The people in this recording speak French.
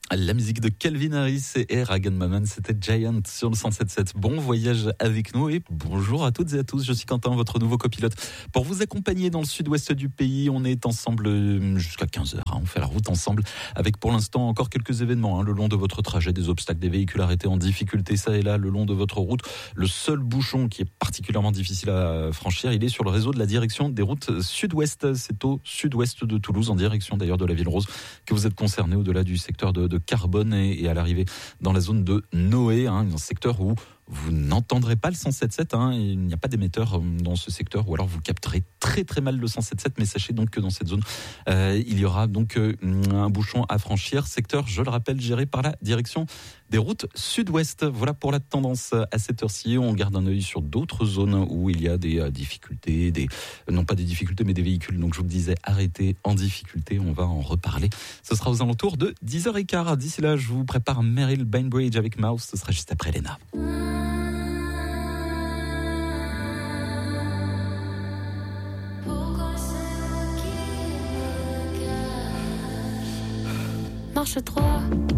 La musique de Calvin Harris et Ragan Maman, c'était Giant sur le 107.7. Bon voyage avec nous et bonjour à toutes et à tous. Je suis Quentin, votre nouveau copilote. Pour vous accompagner dans le sud-ouest du pays, on est ensemble jusqu'à 15h. On fait la route ensemble avec pour l'instant encore quelques événements le long de votre trajet, des obstacles, des véhicules arrêtés en difficulté, ça et là, le long de votre route. Le seul bouchon qui est particulièrement difficile à franchir, il est sur le réseau de la direction des routes sud-ouest. C'est au sud-ouest de Toulouse, en direction d'ailleurs de la Ville Rose, que vous êtes concerné au-delà du secteur de Carbone et à l'arrivée dans la zone de Noé, un secteur où vous n'entendrez pas le 107.7, il n'y a pas d'émetteur dans ce secteur, ou alors vous capterez très très mal le 107.7, mais sachez donc que dans cette zone, il y aura donc un bouchon à franchir, secteur, je le rappelle, géré par la direction des routes sud-ouest. Voilà pour la tendance à cette heure-ci. On garde un œil sur d'autres zones où il y a des difficultés, non pas des difficultés, mais des véhicules, donc je vous le disais, arrêtés en difficulté. On va en reparler. Ce sera aux alentours de 10h15. D'ici là, je vous prépare Meryl Bainbridge avec Mouse. Ce sera juste après Lena. Marche 3